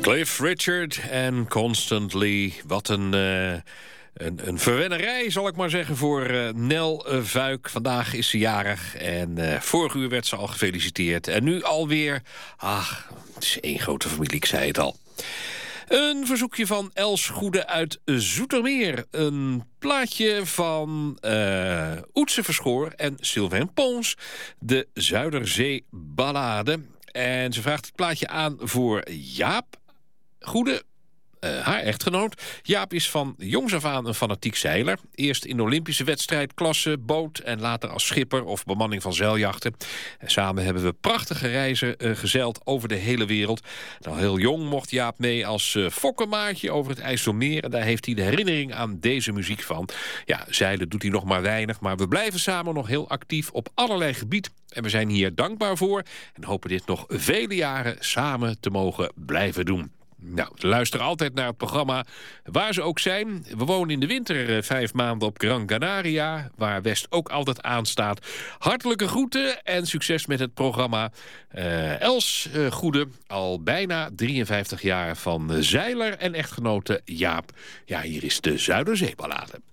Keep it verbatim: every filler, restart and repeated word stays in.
Cliff Richard en Constantly. Wat een, uh, een, een verwennerij, zal ik maar zeggen, voor uh, Nel Vuik. Vandaag is ze jarig en uh, vorig uur werd ze al gefeliciteerd. En nu alweer, ach, het is één grote familie, ik zei het al. Een verzoekje van Els Goede uit Zoetermeer. Een plaatje van uh, Oetse Verschoor en Sylvain Pons. De Zuiderzee Ballade. En ze vraagt het plaatje aan voor Jaap Goede, uh, haar echtgenoot. Jaap is van jongs af aan een fanatiek zeiler. Eerst in de Olympische wedstrijdklasse, boot en later als schipper of bemanning van zeiljachten. En samen hebben we prachtige reizen uh, gezeild over de hele wereld. Nou, heel jong mocht Jaap mee als uh, fokkenmaatje over het IJsselmeer. En daar heeft hij de herinnering aan deze muziek van. Ja, zeilen doet hij nog maar weinig, maar we blijven samen nog heel actief op allerlei gebied. En we zijn hier dankbaar voor en hopen dit nog vele jaren samen te mogen blijven doen. Nou, luister altijd naar het programma waar ze ook zijn. We wonen in de winter uh, vijf maanden op Gran Canaria, waar West ook altijd aanstaat. Hartelijke groeten en succes met het programma. Uh, Els uh, Goede, al bijna drieënvijftig jaar van uh, zeiler en echtgenote Jaap. Ja, hier is de Zuiderzeeballade.